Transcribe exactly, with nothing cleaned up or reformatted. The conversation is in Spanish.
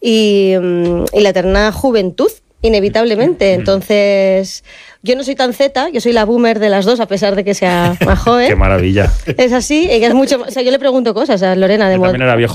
y, y la eterna juventud, inevitablemente. Entonces, yo no soy tan Z, yo soy la boomer de las dos, a pesar de que sea más joven. Qué maravilla. Es así, ella es mucho... O sea, yo le pregunto cosas a Lorena de Yo modo... también era viejo